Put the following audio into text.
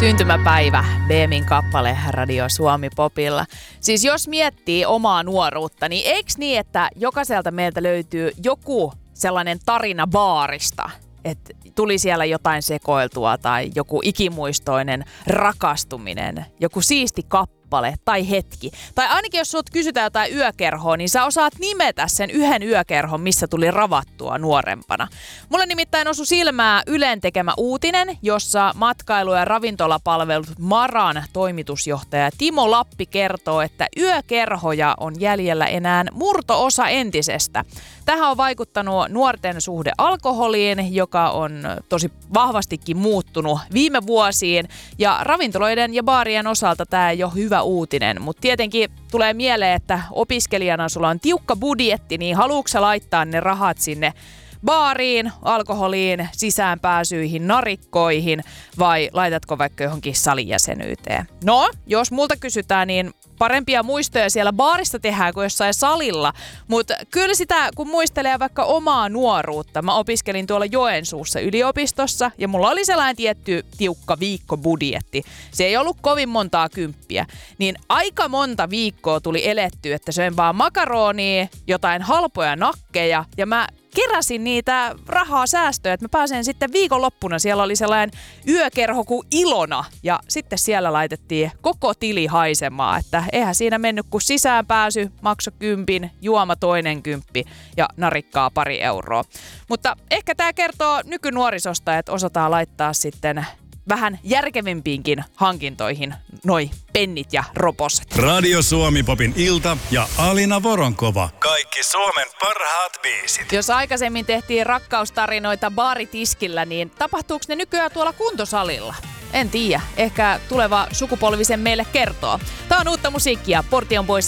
Syntymäpäivä, BMin kappale Radio Suomi Popilla. Siis jos miettii omaa nuoruutta, niin eikö niin, että jokaiselta meiltä löytyy joku sellainen tarina baarista? Että tuli siellä jotain sekoiltua tai joku ikimuistoinen rakastuminen, joku siisti kappale tai hetki. Tai ainakin jos sut kysytään jotain yökerhoa, niin sä osaat nimetä sen yhden yökerhon, missä tuli ravattua nuorempana. Mulle nimittäin osui silmää Ylen tekemä uutinen, jossa matkailu- ja ravintolapalvelut Maran toimitusjohtaja Timo Lappi kertoo, että yökerhoja on jäljellä enää murto-osa entisestä. Tähän on vaikuttanut nuorten suhde alkoholiin, joka on tosi vahvastikin muuttunut viime vuosiin. Ja ravintoloiden ja baarien osalta tämä ei ole hyvä uutinen, mutta tietenkin tulee mieleen, että opiskelijana sulla on tiukka budjetti, niin haluatko sä laittaa ne rahat sinne baariin, alkoholiin, sisäänpääsyihin, narikkoihin vai laitatko vaikka johonkin salijäsenyyteen? No, jos multa kysytään, niin parempia muistoja siellä baarista tehdään kuin jossain salilla, mutta kyllä sitä, kun muistelee vaikka omaa nuoruutta, mä opiskelin tuolla Joensuussa yliopistossa ja mulla oli sellainen tietty tiukka viikkobudjetti. Se ei ollut kovin montaa kymppiä, niin aika monta viikkoa tuli elettyä, että söin vaan makaronia, jotain halpoja nakkeja ja mä keräsin niitä rahaa säästöjä, että mä pääsen sitten viikonloppuna. Siellä oli sellainen yökerho kuin Ilona ja sitten siellä laitettiin koko tili haisemaan, että eihän siinä mennyt kuin sisäänpääsy, makso 10, juoma toinen 10 ja narikkaa 2 euroa. Mutta ehkä tämä kertoo nykynuorisosta, että osataan laittaa sitten vähän järkevimpiinkin hankintoihin noi pennit ja roposet. Radio Suomi Popin ilta ja Alina Voronkova. Kaikki Suomen parhaat biisit. Jos aikaisemmin tehtiin rakkaustarinoita baaritiskillä, niin tapahtuuko ne nykyään tuolla kuntosalilla? En tiedä. Ehkä tuleva sukupolvi sen meille kertoo. Tää on uutta musiikkia. Portion Boys